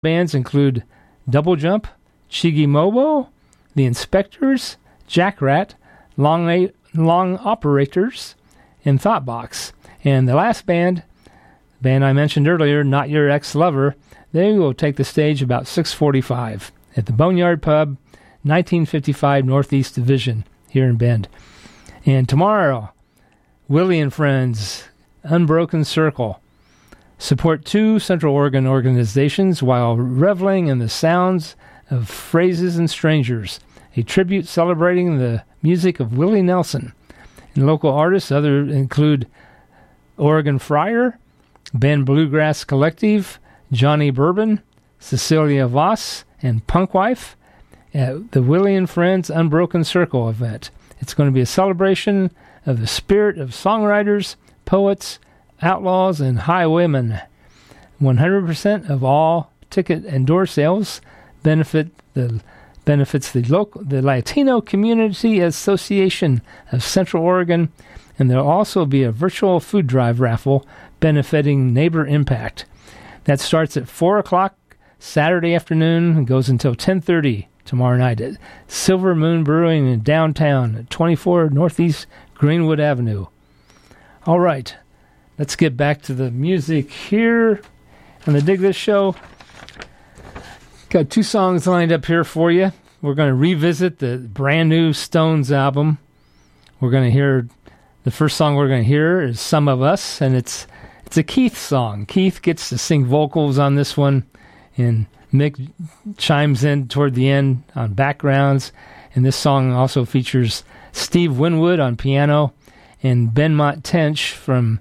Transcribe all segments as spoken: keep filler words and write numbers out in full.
Bands include Double Jump, Chigimobo, The Inspectors, Jackrat, Long, A- Long Operators, and Thoughtbox. And the last band, the band I mentioned earlier, Not Your Ex-Lover, they will take the stage about six forty-five at the Boneyard Pub, nineteen fifty-five Northeast Division here in Bend. And tomorrow, Willie and Friends, Unbroken Circle, support two Central Oregon organizations while reveling in the sounds of Phrases and Strangers, a tribute celebrating the music of Willie Nelson. And local artists other include Oregon Friar, Bend Bluegrass Collective, Johnny Bourbon, Cecilia Voss, and Punkwife at the Willie and Friends Unbroken Circle event. It's going to be a celebration of the spirit of songwriters, poets, outlaws, and highwaymen. one hundred percent of all ticket and door sales benefit the benefits the local the Latino Community Association of Central Oregon, and there'll also be a virtual food drive raffle benefiting Neighbor Impact. That starts at four o'clock Saturday afternoon and goes until ten thirty tomorrow night at Silver Moon Brewing in downtown at twenty-four Northeast Greenwood Avenue. All right, let's get back to the music here on the Dig This Show. Got two songs lined up here for you. We're going to revisit the brand new Stones album. We're going to hear, the first song we're going to hear is Some of Us, and it's it's a Keith song. Keith gets to sing vocals on this one, and Mick chimes in toward the end on backgrounds. And this song also features Steve Winwood on piano and Benmont Tench from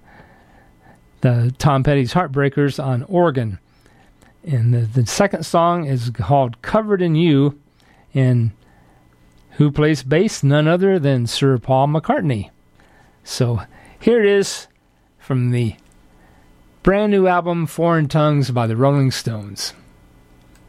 the Tom Petty's Heartbreakers on organ. And the, the second song is called Covered in You, and who plays bass? None other than Sir Paul McCartney. So here it is from the brand new album Foreign Tongues by the Rolling Stones.